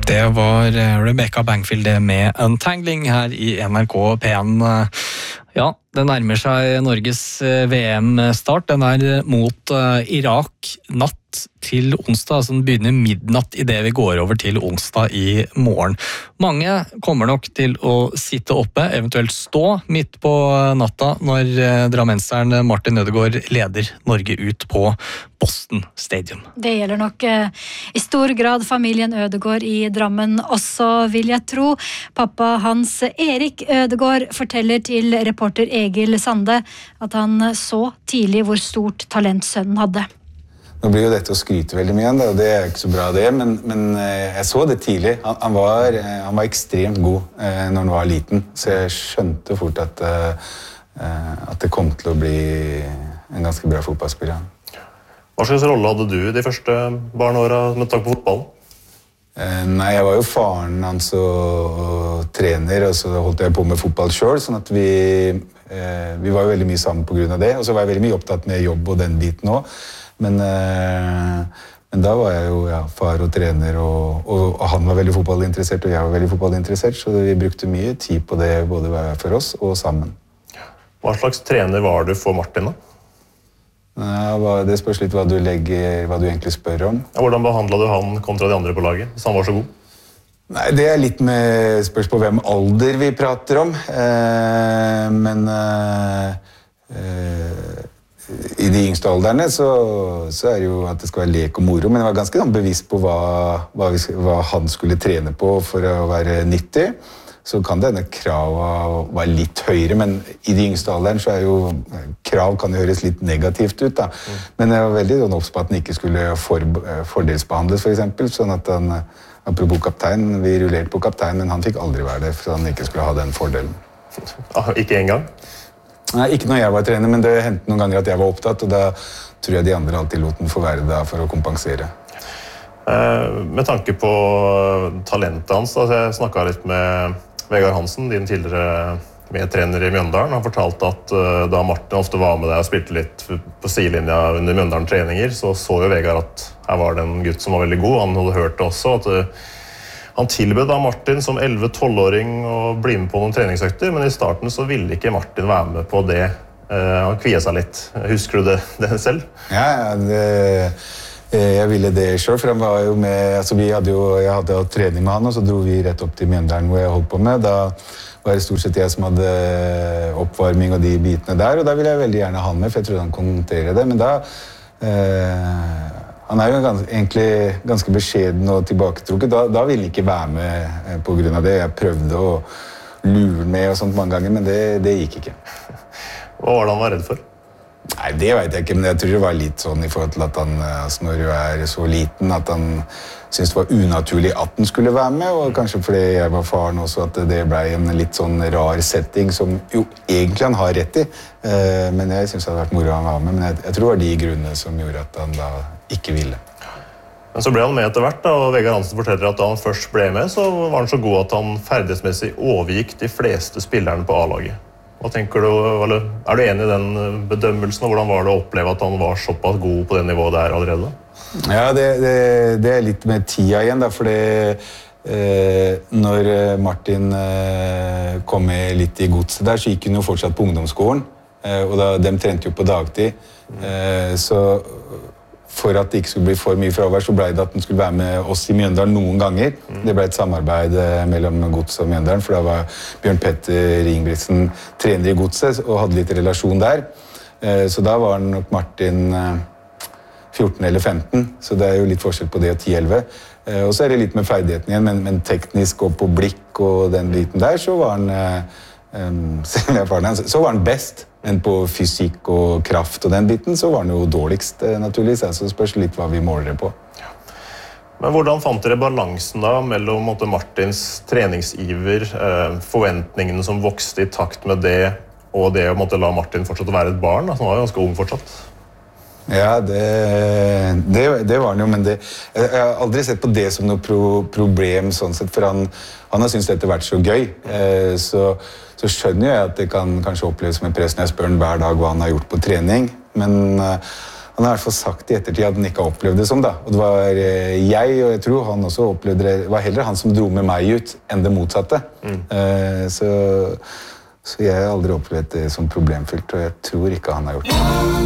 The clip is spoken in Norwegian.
Det var Rebecca Bangfield med Untangling her i NRK P1. Ja, det nærmer seg Norges VM-start. Den mot Irak natt til onsdag, så den begynner midnatt i det vi går over til onsdag i morgen. Mange kommer nok til å sitte oppe, eventuelt stå midt på natta når drammenseren Martin Ødegaard leder Norge ut på Boston Stadium. Det gjelder nok i stor grad familien Ødegaard i Drammen også, vil jeg tro. Pappa Hans Erik Ødegaard forteller til reporter Egil Sande at han så tidlig hvor stort talent sønnen hadde. Nå blir jo dette å skryte veldig mye, og det ikke så bra det, men jeg så det tidlig. Han var ekstremt god når han var liten, så jeg skjønte fort at det kom til å bli en ganske bra fotballspiller. Hva slags rolle hadde du i de første barneårene med tanke på fotballen? Nei, jeg var jo faren hans og trener, og så holdt jeg på med fotball selv, sånn at vi var jo veldig mye sammen på grunn av det, og så var jeg veldig mye opptatt med jobb og den biten også. Men da var jeg jo far og trener, og han var veldig fotballinteressert, og jeg var veldig fotballinteressert, så vi brukte mye tid på det, både for oss og sammen. Hva slags trener var du for Martin da? Det spørs litt hva du egentlig spør om. Hvordan behandlet du han kontra de andre på laget, hvis han var så god? Nei, det litt med spørs på hvem alder vi prater om, men i de yngste alderne så det jo at det skal være lek og moro, men jeg var ganske bevisst på hva han skulle trene på for å være nyttig. Så kan denne kravet være litt høyere, men i de yngste alderen så jo krav kan jo høres litt negativt ut da. Men jeg var veldig obs på at han ikke skulle fordelsbehandles for eksempel, sånn at han, apropos kaptein, vi rullerte på kaptein, men han fikk aldri være det, for han ikke skulle ha den fordelen. Ikke en gang? Nei, ikke når jeg var trener, men det hendte noen ganger at jeg var opptatt, og da tror jeg de andre alltid lot den få være da for å kompensere. Med tanke på talentet hans, jeg snakket litt med Vegard Hansen, din tidligere medtrener i Mjøndalen. Han fortalte at da Martin ofte var med deg og spilte litt på sidelinja under Mjøndalen-treninger, så jo Vegard at her var det en gutt som var veldig god. Han hadde hørt det også, at han tilbød da Martin som 11-12-åring å bli med på noen treningsøkter, men i starten så ville ikke Martin være med på det. Han kviet seg litt. Husker du det selv? Ja, jeg ville det selv, for han var jo med, altså jeg hadde hatt trening med han, og så dro vi rett opp til Mjøndalen hvor jeg holdt på med. Da var det stort sett jeg som hadde oppvarming og de bitene der, og da ville jeg veldig gjerne ha han med, for jeg trodde han kunne håndtere det, men da han jo egentlig ganske beskjeden og tilbaketrukket, da ville han ikke være med på grunn av det. Jeg prøvde å lure med og sånt mange ganger, men det gikk ikke. Hva var det han var redd for? Nei, det vet jeg ikke, men jeg tror det var litt sånn i forhold til at han, når du så liten, at han syntes det var unaturlig at han skulle være med, og kanskje fordi jeg var faren også, at det ble en litt sånn rar setting, som jo egentlig han har rett i, men jeg synes det hadde vært moro han var med, men jeg tror det var de grunnene som gjorde at han da ikke ville. Men så ble han med etter hvert, da, og Vegard Hansen forteller at da han først ble med, så var han så god at han ferdighetsmessig overgikk de fleste spillerne på A-laget. Hva tenker du, eller du enig i den bedømmelsen, og hvordan var det å oppleve at han var såpass god på det nivået der allerede? Ja, det litt med tida igjen, da, for når Martin kom med litt i godset der, så gikk han jo fortsatt på ungdomsskolen, og de trente jo på dagtid, så for at det ikke skulle bli for mye fravær, så ble det at den skulle være med oss i Mjøndalen noen ganger. Det ble et samarbeid mellom Godset og Mjøndalen, for da var Bjørn Petter Ingebrigtsen trener i Godset og hadde litt relasjon der. Så da var nok Martin 14 eller 15, så det jo litt forskjell på det og 10-11. Og så det litt med ferdigheten igjen, men teknisk og på blikk og den biten der, så var han best. Men på fysikk og kraft og den biten så var han jo dårligst naturligvis, så spørs litt hva vi måler det på. Men hvordan fant dere balansen da mellom Martins treningsiver, forventningene som vokste i takt med det, og det å la Martin fortsatt være et barn? Han var jo ganske ung fortsatt. Ja, det var han jo, men jeg har aldri sett på det som noe problem sånn sett, for han har syntes dette vært så gøy, så skjønner jeg at det kan kanskje oppleves som en press når jeg spør han hver dag hva han har gjort på trening, men Han har I hvert fall sagt I ettertid at han ikke har opplevd det som, da. Og det var jeg, og jeg tror han også opplevde det, det var heller han som dro med meg ut enn det motsatte. Så jeg har aldri opplevd det som problemfylt, og jeg tror ikke han har gjort det.